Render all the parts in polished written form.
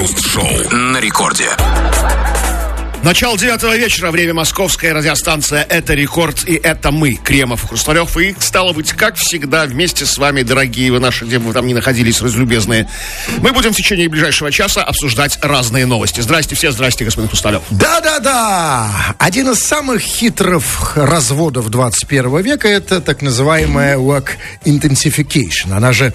Крем-хруст-шоу на рекорде. Начало 9 вечера, время московская, радиостанция «Это Рекорд», и это мы, Кремов и Хрусталев. И, стало быть, как всегда, вместе с вами, дорогие вы наши, где бы вы там ни находились, разлюбезные, мы будем в течение ближайшего часа обсуждать разные новости. Здрасте все, здрасте, господин Хрусталев. Да-да-да! Один из самых хитрых разводов 21 века — это так называемая work intensification. Она же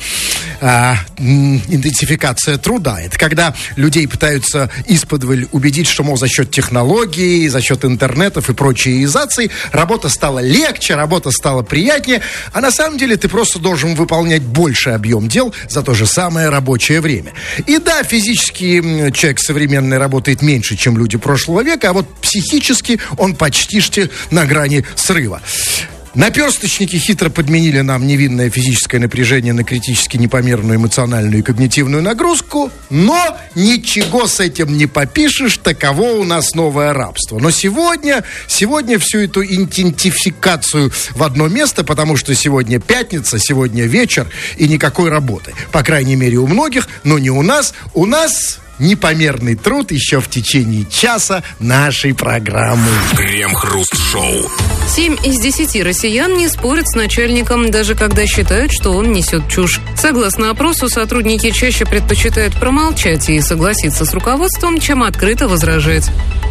интенсификация труда. Это когда людей пытаются исподволь убедить, что, мол, за счет технологий, за счет интернетов и прочей изации работа стала легче, работа стала приятнее, а на самом деле ты просто должен выполнять больший объем дел за то же самое рабочее время. И да, физически человек современный работает меньше, чем люди прошлого века, а вот психически он почти что на грани срыва. Наперсточники хитро подменили нам невинное физическое напряжение на критически непомерную эмоциональную и когнитивную нагрузку, но ничего с этим не попишешь, таково у нас новое рабство. Но сегодня всю эту интенсификацию в одно место, потому что сегодня пятница, сегодня вечер и никакой работы. По крайней мере у многих, но не у нас. У нас непомерный труд еще в течение часа нашей программы. Крем-хруст-шоу. 7 из 10 россиян не спорят с начальником, даже когда считают, что он несет чушь. Согласно опросу, сотрудники чаще предпочитают промолчать и согласиться с руководством, чем открыто возражать.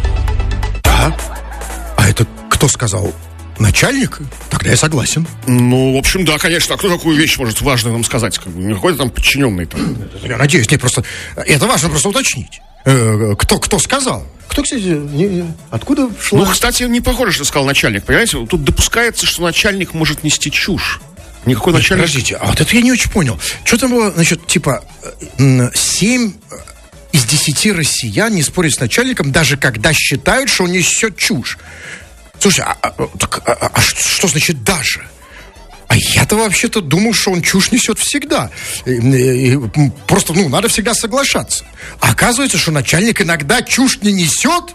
Да? А это кто сказал? Начальник? Тогда я согласен. Ну, в общем, да, конечно. А кто такую вещь может важную нам сказать? Не какой-то там подчиненный там. Я надеюсь, не просто... Это важно просто уточнить. Кто сказал? Кто, кстати, откуда шла? Ну, кстати, не похоже, что сказал начальник, понимаете? Тут допускается, что начальник может нести чушь. Никакой начальник... Подождите, а вот это я не очень понял. Что там было, значит, типа 7 из 10 россиян не спорят с начальником, даже когда считают, что он несет чушь. Слушай, что значит «даже»? А я-то вообще-то думал, что он чушь несет всегда. Просто, надо всегда соглашаться. А оказывается, что начальник иногда чушь не несет.